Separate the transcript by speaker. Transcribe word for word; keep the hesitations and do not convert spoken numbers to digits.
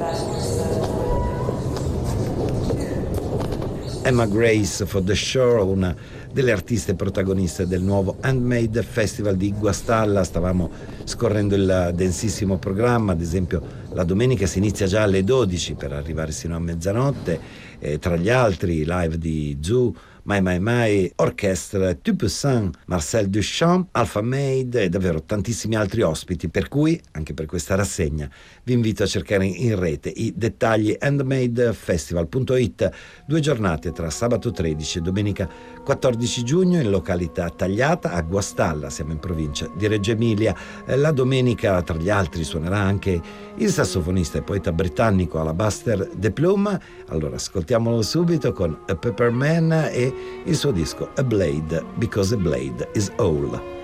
Speaker 1: Emma Grace for the Shore, una delle artiste protagoniste del nuovo Handmade Festival di Guastalla. Stavamo scorrendo il densissimo programma, ad esempio la domenica si inizia già alle dodici per arrivare sino a mezzanotte, eh, tra gli altri live di Zoo, Mai Mai Mai, Orchestre, Tu Poussin, Marcel Duchamp, Alpha Made e davvero tantissimi altri ospiti, per cui anche per questa rassegna vi invito a cercare in rete i dettagli handmade festival punto it. Due giornate tra sabato tredici e domenica quattordici giugno in località Tagliata a Guastalla, siamo in provincia di Reggio Emilia. La domenica tra gli altri suonerà anche il sassofonista e poeta britannico Alabaster De Plume. Allora ascoltiamolo subito con A Pepperman e il suo disco A Blade, Because a Blade is All.